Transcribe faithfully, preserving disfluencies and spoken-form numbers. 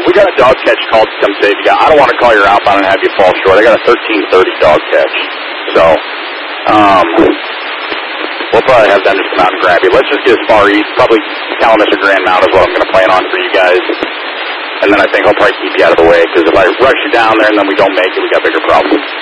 we got a dog catch called to come save you guys. I don't want to call your outbound and have you fall short. I got a thirteen thirty dog catch. So, um, we'll probably have them just come out and grab you. Let's just get as far east. Probably Kalamazoo Grand Mount is what I'm going to plan on for you guys. And then I think I'll probably keep you out of the way, because if I rush you down there and then we don't make it, we got bigger problems.